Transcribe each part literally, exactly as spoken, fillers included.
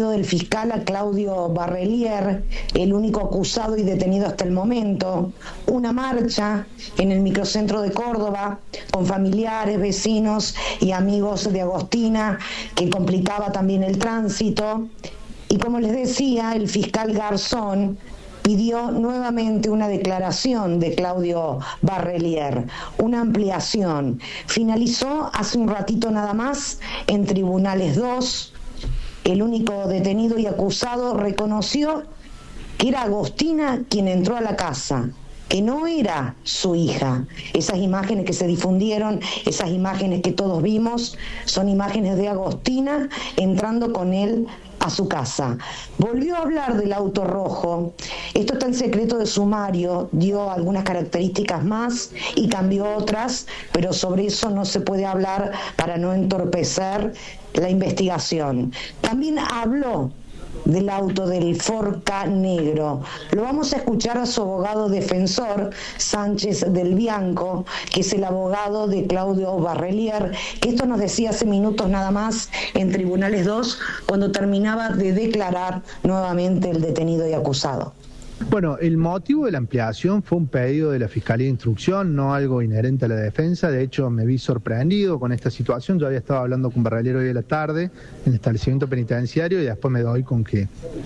del fiscal a Claudio Barrelier, el único acusado y detenido hasta el momento, una marcha en el microcentro de Córdoba con familiares, vecinos y amigos de Agostina que complicaba también el tránsito. Y como les decía, el fiscal Garzón pidió nuevamente una declaración de Claudio Barrelier, una ampliación. Finalizó hace un ratito nada más en Tribunales dos. El único detenido y acusado reconoció que era Agostina quien entró a la casa, que no era su hija. Esas imágenes que se difundieron, esas imágenes que todos vimos, son imágenes de Agostina entrando con él a su casa. Volvió a hablar del auto rojo. Esto está en secreto de sumario, dio algunas características más y cambió otras, pero sobre eso no se puede hablar para no entorpecer la investigación. También habló del auto del Forca negro. Lo vamos a escuchar a su abogado defensor, Sánchez del Bianco, que es el abogado de Claudio Barrelier, que esto nos decía hace minutos nada más en Tribunales dos, cuando terminaba de declarar nuevamente el detenido y acusado. Bueno, el motivo de la ampliación fue un pedido de la Fiscalía de Instrucción, no algo inherente a la defensa. De hecho, me vi sorprendido con esta situación. Yo había estado hablando con Barrelier hoy de la tarde en el establecimiento penitenciario y después me doy con que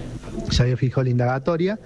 se había fijado la indagatoria.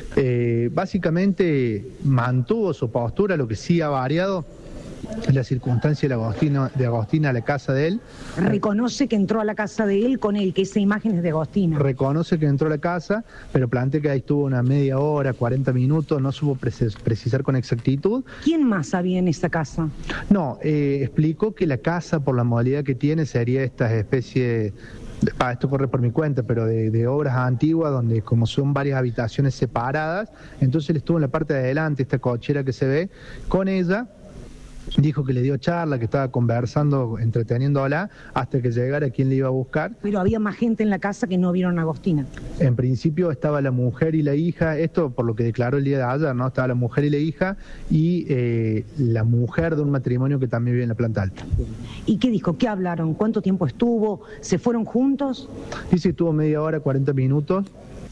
Eh, básicamente mantuvo su postura, lo que sí ha variado es la circunstancia de Agostina, de Agostina a la casa de él. Reconoce que entró a la casa de él con él, que esa imagen es de Agostina. Reconoce que entró a la casa, pero plantea que ahí estuvo una media hora, cuarenta minutos, no supo precisar con exactitud. ¿Quién más había en esa casa? No, eh, explicó que la casa, por la modalidad que tiene, sería esta especie de... Ah, esto corre por mi cuenta, pero de, de obras antiguas, donde como son varias habitaciones separadas, entonces él estuvo en la parte de adelante, esta cochera que se ve, con ella. Dijo que le dio charla, que estaba conversando, entreteniéndola, hasta que llegara quien le iba a buscar. Pero había más gente en la casa que no vieron a Agostina. En principio estaba la mujer y la hija, esto por lo que declaró el día de ayer, ¿no? Estaba la mujer y la hija y eh, la mujer de un matrimonio que también vive en la planta alta. ¿Y qué dijo? ¿Qué hablaron? ¿Cuánto tiempo estuvo? ¿Se fueron juntos? Dice que estuvo media hora, cuarenta minutos.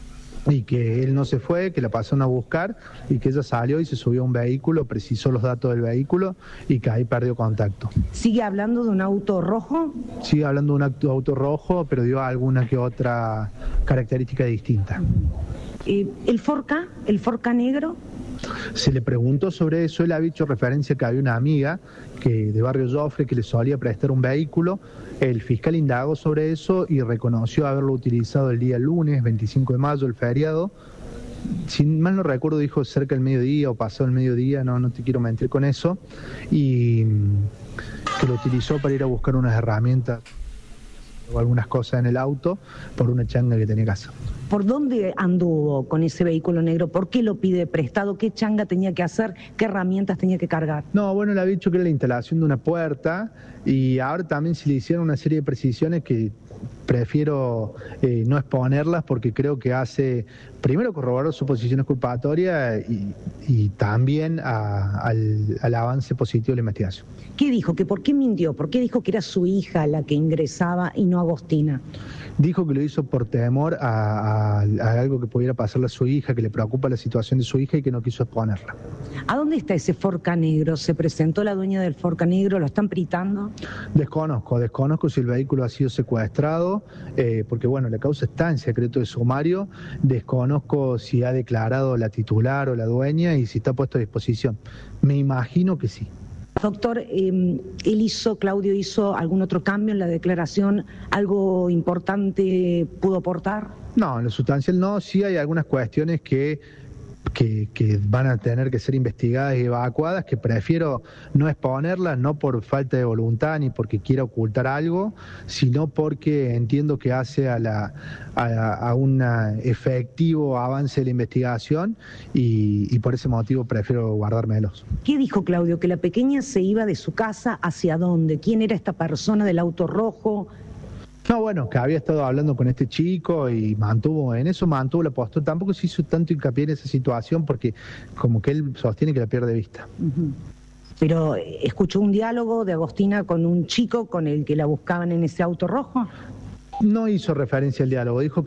Y que él no se fue, que la pasaron a buscar y que ella salió y se subió a un vehículo, precisó los datos del vehículo y que ahí perdió contacto. ¿Sigue hablando de un auto auto rojo? Sigue hablando de un auto, auto rojo, pero dio alguna que otra característica distinta. Eh, ¿El Forca? ¿El Forca negro? Se le preguntó sobre eso, él había hecho referencia que había una amiga que de Barrio Jofre que le solía prestar un vehículo. El fiscal indagó sobre eso y reconoció haberlo utilizado el día lunes, veinticinco de mayo, el feriado. Si mal no recuerdo, dijo cerca del mediodía o pasado el mediodía, no, no te quiero mentir con eso, y que lo utilizó para ir a buscar unas herramientas o algunas cosas en el auto por una changa que tenía casa. ¿Por dónde anduvo con ese vehículo negro? ¿Por qué lo pide prestado? ¿Qué changa tenía que hacer? ¿Qué herramientas tenía que cargar? No, bueno, le había dicho que era la instalación de una puerta y ahora también se le hicieron una serie de precisiones que prefiero eh, no exponerlas porque creo que hace, primero corroborar su posición exculpatoria y, y también a, al, al avance positivo de la investigación. ¿Qué dijo? ¿Que por qué mintió? ¿Por qué dijo que era su hija la que ingresaba y no Agostina? Dijo que lo hizo por temor a, a, a algo que pudiera pasarle a su hija, que le preocupa la situación de su hija y que no quiso exponerla. ¿A dónde está ese Forca negro? ¿Se presentó la dueña del Forca negro? ¿Lo están pritando? Desconozco, desconozco si el vehículo ha sido secuestrado, eh, porque bueno, la causa está en secreto de sumario. Desconozco si ha declarado la titular o la dueña y si está puesto a disposición. Me imagino que sí. Doctor, eh, ¿él hizo, Claudio hizo algún otro cambio en la declaración? ¿Algo importante pudo aportar? No, en lo sustancial no, sí hay algunas cuestiones que, que, que van a tener que ser investigadas y evacuadas, que prefiero no exponerlas, no por falta de voluntad ni porque quiera ocultar algo, sino porque entiendo que hace a, la, a, a un efectivo avance de la investigación y, y por ese motivo prefiero guardármelos. ¿Qué dijo Claudio? ¿Que la pequeña se iba de su casa hacia dónde? ¿Quién era esta persona del auto rojo? No, bueno, que había estado hablando con este chico y mantuvo, en eso mantuvo la postura. Tampoco se hizo tanto hincapié en esa situación porque como que él sostiene que la pierde de vista. Uh-huh. Pero ¿escuchó un diálogo de Agostina con un chico con el que la buscaban en ese auto rojo? No hizo referencia al diálogo, dijo que